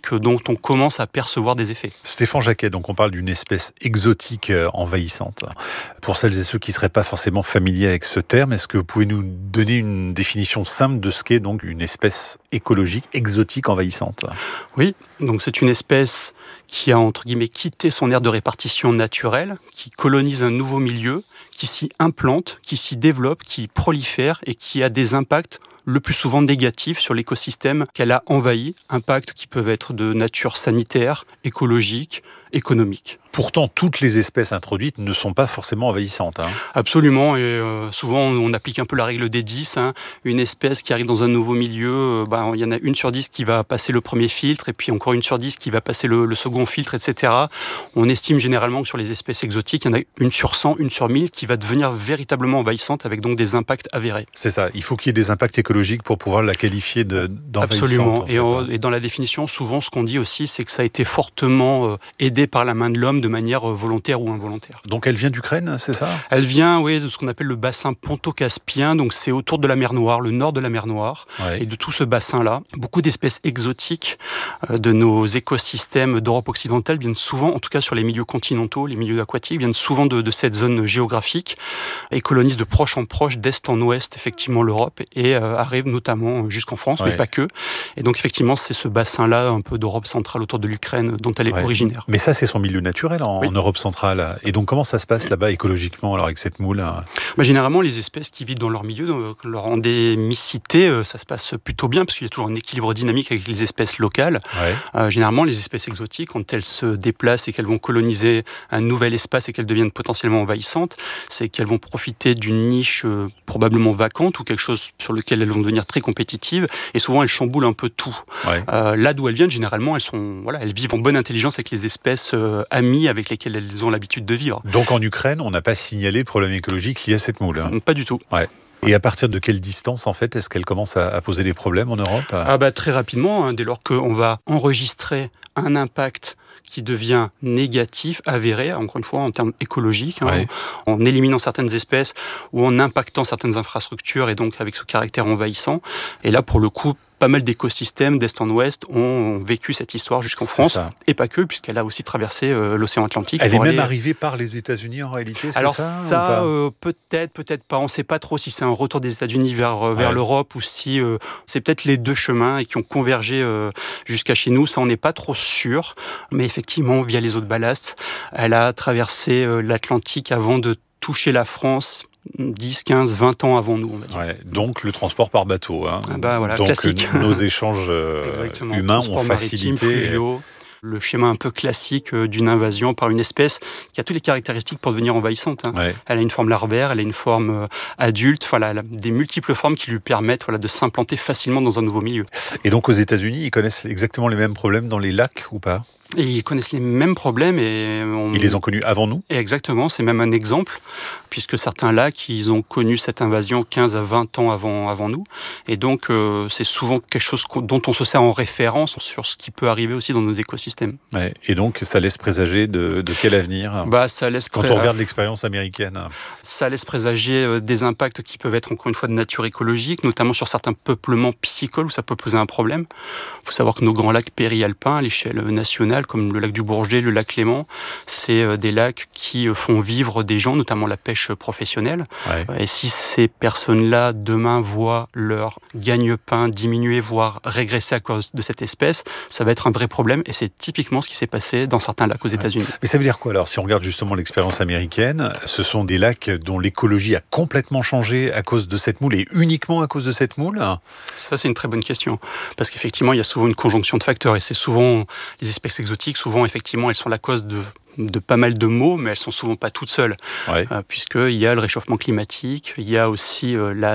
dont on commence à percevoir des effets. Stéphane Jacquet, donc on parle d'une espèce exotique envahissante. Pour celles et ceux qui ne seraient pas forcément familiers avec ce terme, est-ce que vous pouvez nous donner une définition simple de ce qu'est donc une espèce écologique exotique envahissante ? Oui, donc c'est une espèce qui a entre guillemets quitté son aire de répartition naturelle, qui colonise un nouveau milieu, qui s'y implante, qui s'y développe, qui prolifère et qui a des impacts le plus souvent négatifs sur l'écosystème qu'elle a envahi, impacts qui peuvent être de nature sanitaire, écologique, économique. Pourtant, toutes les espèces introduites ne sont pas forcément envahissantes. Absolument, et souvent on applique un peu la règle des 10. Une espèce qui arrive dans un nouveau milieu, il y en a 1 sur 10 qui va passer le premier filtre, et puis encore 1 sur 10 qui va passer le second filtre, etc. On estime généralement que sur les espèces exotiques, il y en a 1 sur 100, 1 sur 1000 qui va devenir véritablement envahissante, avec donc des impacts avérés. C'est ça, il faut qu'il y ait des impacts écologiques pour pouvoir la qualifier d'envahissante. Absolument, et dans la définition, souvent ce qu'on dit aussi, c'est que ça a été fortement aidé par la main de l'homme de manière volontaire ou involontaire. Donc elle vient d'Ukraine, c'est ça ? Elle vient, oui, de ce qu'on appelle le bassin ponto-caspien, donc c'est autour de la mer Noire, le nord de la mer Noire, et de tout ce bassin-là. Beaucoup d'espèces exotiques de nos écosystèmes d'Europe occidentale viennent souvent, en tout cas sur les milieux continentaux, les milieux aquatiques, viennent souvent de cette zone géographique et colonisent de proche en proche, d'est en ouest, effectivement, l'Europe, et arrivent notamment jusqu'en France, mais pas que. Et donc, effectivement, c'est ce bassin-là, un peu d'Europe centrale, autour de l'Ukraine, dont elle est originaire. Mais ça, c'est son milieu naturel en Europe centrale. Et donc, comment ça se passe là-bas écologiquement, alors avec cette moule ? Généralement, les espèces qui vivent dans leur milieu, dans leur endémicité, ça se passe plutôt bien, parce qu'il y a toujours un équilibre dynamique avec les espèces locales. Généralement, les espèces exotiques, quand elles se déplacent et qu'elles vont coloniser un nouvel espace et qu'elles deviennent potentiellement envahissantes, c'est qu'elles vont profiter d'une niche probablement vacante ou quelque chose sur lequel elles vont devenir très compétitives. Et souvent, elles chamboulent un peu tout. Là d'où elles viennent, généralement, elles vivent en bonne intelligence avec les espèces amies avec lesquelles elles ont l'habitude de vivre. Donc en Ukraine, on n'a pas signalé le problème écologique lié à cette moule. Pas du tout. Et à partir de quelle distance, en fait, est-ce qu'elle commence à poser des problèmes en Europe ? Très rapidement, dès lors qu'on va enregistrer un impact qui devient négatif, avéré, encore une fois en termes écologiques, en éliminant certaines espèces ou en impactant certaines infrastructures, et donc avec ce caractère envahissant. Et là, pour le coup, pas mal d'écosystèmes d'est en ouest ont vécu cette histoire jusqu'en France, et pas que, puisqu'elle a aussi traversé l'océan Atlantique. Elle est même arrivée par les États-Unis en réalité, c'est ça peut-être pas. On ne sait pas trop si c'est un retour des États-Unis vers l'Europe ou si c'est peut-être les deux chemins et qui ont convergé jusqu'à chez nous. Ça, on n'est pas trop sûr. Mais effectivement, via les eaux de ballast, elle a traversé l'Atlantique avant de toucher la France 10, 15, 20 ans avant nous, on va dire. Donc le transport par bateau. Donc classique. Nos échanges humains ont facilité... Le schéma un peu classique d'une invasion par une espèce qui a toutes les caractéristiques pour devenir envahissante. Elle a une forme larvaire, elle a une forme adulte, elle a des multiples formes qui lui permettent de s'implanter facilement dans un nouveau milieu. Et donc aux États-Unis, ils connaissent exactement les mêmes problèmes dans les lacs ou pas ? Et ils connaissent les mêmes problèmes. Ils les ont connus avant nous ? Et exactement, c'est même un exemple, puisque certains lacs, ils ont connu cette invasion 15 à 20 ans avant nous. Et donc, c'est souvent quelque chose dont on se sert en référence sur ce qui peut arriver aussi dans nos écosystèmes. Et donc, ça laisse présager de quel avenir ? Quand on regarde l'expérience américaine. Ça laisse présager des impacts qui peuvent être, encore une fois, de nature écologique, notamment sur certains peuplements piscicoles où ça peut poser un problème. Il faut savoir que nos grands lacs périalpins, à l'échelle nationale, comme le lac du Bourget, le lac Léman, c'est des lacs qui font vivre des gens, notamment la pêche professionnelle. Et si ces personnes-là, demain, voient leur gagne-pain diminuer, voire régresser à cause de cette espèce, ça va être un vrai problème. Et c'est typiquement ce qui s'est passé dans certains lacs aux États-Unis. Mais ça veut dire quoi alors ? Si on regarde justement l'expérience américaine, ce sont des lacs dont l'écologie a complètement changé à cause de cette moule et uniquement à cause de cette moule ? Ça, c'est une très bonne question. Parce qu'effectivement, il y a souvent une conjonction de facteurs. Et c'est souvent les espèces exotiques, souvent, effectivement, elles sont la cause de pas mal de maux, mais elles sont souvent pas toutes seules. Puisqu'il y a le réchauffement climatique, il y a aussi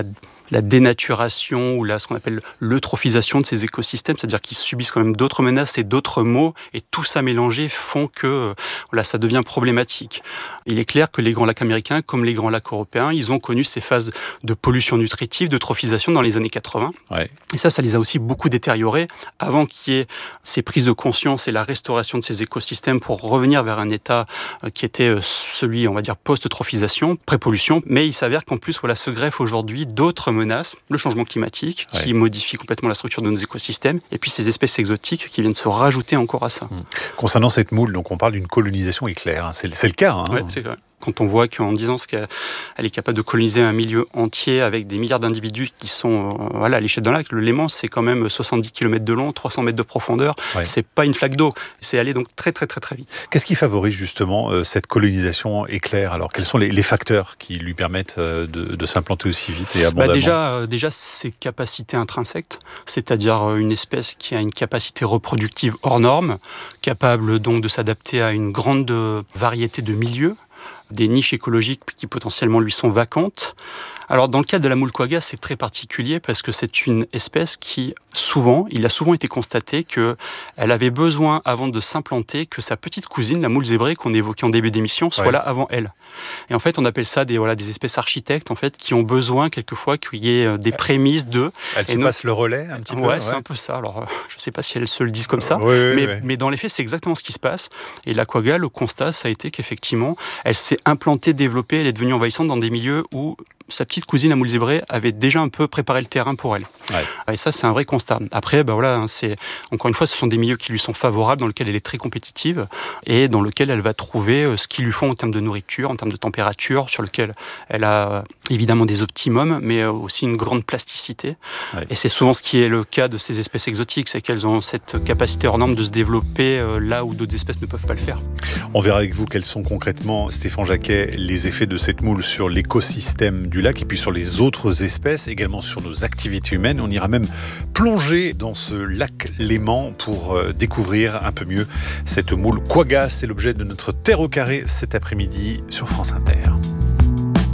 la dénaturation ou ce qu'on appelle l'eutrophisation de ces écosystèmes, c'est-à-dire qu'ils subissent quand même d'autres menaces et d'autres maux, et tout ça mélangé font que ça devient problématique. Il est clair que les grands lacs américains, comme les grands lacs européens, ils ont connu ces phases de pollution nutritive, d'eutrophisation dans les années 80. Et ça les a aussi beaucoup détériorés avant qu'il y ait ces prises de conscience et la restauration de ces écosystèmes pour revenir vers un état qui était celui, on va dire, post-eutrophisation, pré-pollution. Mais il s'avère qu'en plus, se greffent aujourd'hui d'autres menaces menaces, le changement climatique qui modifie complètement la structure de nos écosystèmes, et puis ces espèces exotiques qui viennent se rajouter encore à ça. Concernant cette moule, donc on parle d'une colonisation éclair, c'est le cas. Oui, c'est vrai. Quand on voit qu'en 10 ans, elle est capable de coloniser un milieu entier avec des milliards d'individus qui sont à l'échelle d'un lac. Le Léman, c'est quand même 70 km de long, 300 mètres de profondeur. C'est pas une flaque d'eau. C'est aller donc très, très, très, très vite. Qu'est-ce qui favorise justement cette colonisation éclair ? Alors, quels sont les facteurs qui lui permettent de s'implanter aussi vite et abondamment ? Déjà, ses capacités intrinsèques, c'est-à-dire une espèce qui a une capacité reproductive hors norme, capable donc de s'adapter à une grande variété de milieux, des niches écologiques qui potentiellement lui sont vacantes. Alors dans le cas de la moule quagga, c'est très particulier parce que c'est une espèce qui, il a souvent été constaté qu'elle avait besoin, avant de s'implanter, que sa petite cousine, la moule zébrée qu'on évoquait en début d'émission, soit là avant elle. Et en fait, on appelle ça des espèces architectes en fait, qui ont besoin quelquefois qu'il y ait des prémices d'eux. Elles se passent le relais un petit peu. Ouais, c'est un peu ça. Alors, je ne sais pas si elles se le disent comme ça, mais dans les faits, c'est exactement ce qui se passe. Et la quagga, le constat, ça a été qu'effectivement, elle s'est implantée, développée, elle est devenue envahissante dans des milieux où sa petite cousine, la moule zébrée, avait déjà un peu préparé le terrain pour elle. Et ça, c'est un vrai constat. Après, encore une fois, ce sont des milieux qui lui sont favorables, dans lesquels elle est très compétitive et dans lesquels elle va trouver ce qu'il lui faut en termes de nourriture, en termes de température, sur lequel elle a évidemment des optimums, mais aussi une grande plasticité. Et c'est souvent ce qui est le cas de ces espèces exotiques, c'est qu'elles ont cette capacité hors norme de se développer là où d'autres espèces ne peuvent pas le faire. On verra avec vous quels sont concrètement, Stéphane Jacquet, les effets de cette moule sur l'écosystème du lac et puis sur les autres espèces, également sur nos activités humaines. On ira même plonger dans ce lac Léman pour découvrir un peu mieux cette moule quagga. C'est l'objet de notre Terre au carré cet après-midi sur France Inter.